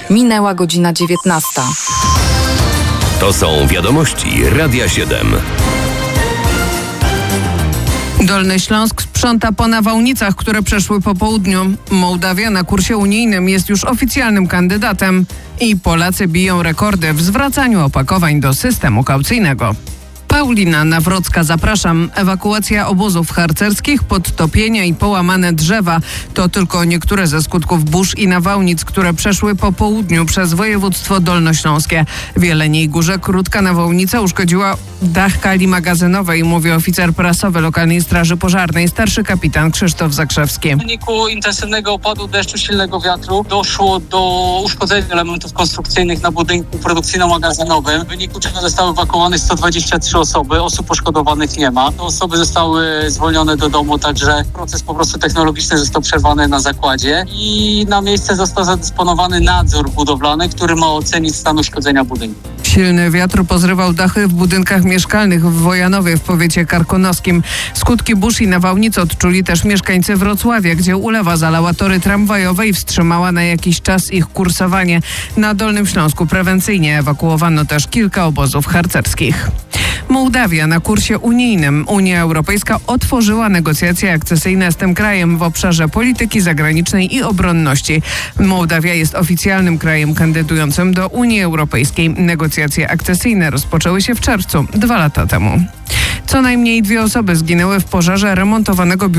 Minęła godzina 19. To są wiadomości Radia 7. Dolny Śląsk sprząta po nawałnicach, które przeszły po południu. Mołdawia na kursie unijnym jest już oficjalnym kandydatem i Polacy biją rekordy w zwracaniu opakowań do systemu kaucyjnego. Paulina Nawrocka, zapraszam. Ewakuacja obozów harcerskich, podtopienia i połamane drzewa to tylko niektóre ze skutków burz i nawałnic, które przeszły po południu przez województwo dolnośląskie. W Jeleniej Górze krótka nawałnica uszkodziła dach kali magazynowej, mówi oficer prasowy Lokalnej Straży Pożarnej, starszy kapitan Krzysztof Zakrzewski. W wyniku intensywnego opadu deszczu, silnego wiatru doszło do uszkodzenia elementów konstrukcyjnych na budynku produkcyjno-magazynowym, w wyniku czego zostały ewakuowane 123 osoby. Osób poszkodowanych nie ma. Te osoby zostały zwolnione do domu, także proces po prostu technologiczny został przerwany na zakładzie i na miejsce został zadysponowany nadzór budowlany, który ma ocenić stan uszkodzenia budynku. Silny wiatr pozrywał dachy w budynkach mieszkalnych w Wojanowie w powiecie karkonoskim. Skutki burz i nawałnic odczuli też mieszkańcy Wrocławia, gdzie ulewa zalała tory tramwajowe i wstrzymała na jakiś czas ich kursowanie. Na Dolnym Śląsku prewencyjnie ewakuowano też kilka obozów harcerskich. Mołdawia na kursie unijnym. Unia Europejska otworzyła negocjacje akcesyjne z tym krajem w obszarze polityki zagranicznej i obronności. Mołdawia jest oficjalnym krajem kandydującym do Unii Europejskiej. Negocjacje akcesyjne rozpoczęły się w czerwcu, 2 lata temu. Co najmniej 2 osoby zginęły w pożarze remontowanego